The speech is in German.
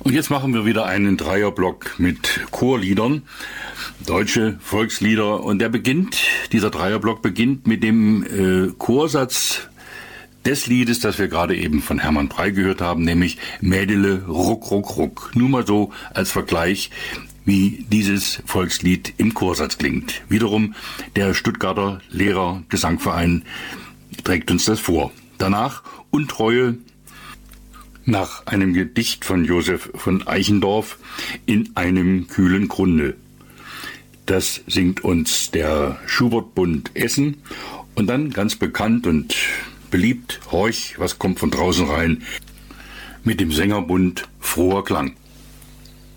Und jetzt machen wir wieder einen Dreierblock mit Chorliedern, deutsche Volkslieder. Und dieser Dreierblock beginnt mit dem Chorsatz des Liedes, das wir gerade eben von Hermann Prey gehört haben, nämlich Mädele, ruck, ruck, ruck. Nur mal so als Vergleich, wie dieses Volkslied im Chorsatz klingt. Wiederum der Stuttgarter Lehrergesangverein trägt uns das vor. Danach Untreue nach einem Gedicht von Josef von Eichendorff in einem kühlen Grunde. Das singt uns der Schubertbund Essen und dann ganz bekannt und beliebt, Horch, was kommt von draußen rein, mit dem Sängerbund Froher Klang.